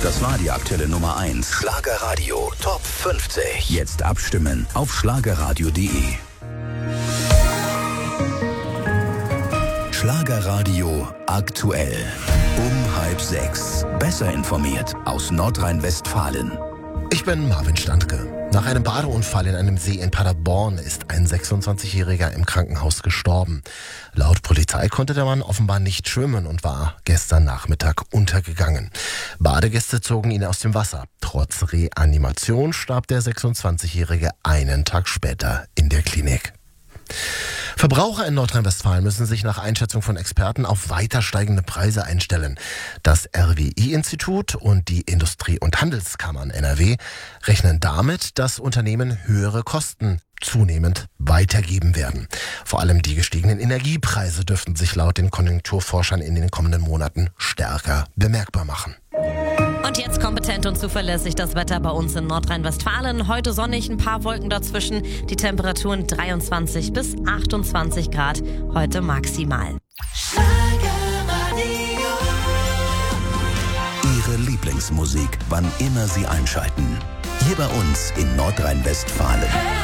Das war die aktuelle Nummer 1. Schlagerradio Top 50. Jetzt abstimmen auf schlagerradio.de. Schlagerradio aktuell. Um 5:30. Besser informiert aus Nordrhein-Westfalen. Ich bin Marvin Standke. Nach einem Badeunfall in einem See in Paderborn ist ein 26-Jähriger im Krankenhaus gestorben. Laut Polizei konnte der Mann offenbar nicht schwimmen und war gestern Nachmittag untergegangen. Badegäste zogen ihn aus dem Wasser. Trotz Reanimation starb der 26-Jährige einen Tag später in der Klinik. Verbraucher in Nordrhein-Westfalen müssen sich nach Einschätzung von Experten auf weiter steigende Preise einstellen. Das RWI-Institut und die Industrie- und Handelskammern NRW rechnen damit, dass Unternehmen höhere Kosten zunehmend weitergeben werden. Vor allem die gestiegenen Energiepreise dürften sich laut den Konjunkturforschern in den kommenden Monaten stärker bemerkbar machen. Und jetzt kompetent und zuverlässig das Wetter bei uns in Nordrhein-Westfalen. Heute sonnig, ein paar Wolken dazwischen. Die Temperaturen 23 bis 28 Grad. Heute maximal. Ihre Lieblingsmusik, wann immer Sie einschalten. Hier bei uns in Nordrhein-Westfalen.